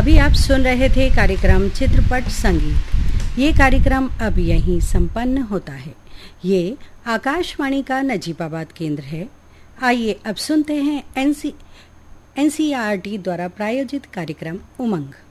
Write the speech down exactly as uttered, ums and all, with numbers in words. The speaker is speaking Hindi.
अभी आप सुन रहे थे कार्यक्रम चित्रपट संगीत। ये कार्यक्रम अब यहीं संपन्न होता है। ये आकाशवाणी का नजीबाबाद केंद्र है। आइए अब सुनते हैं एनसी एनसीईआरटी द्वारा प्रायोजित कार्यक्रम उमंग।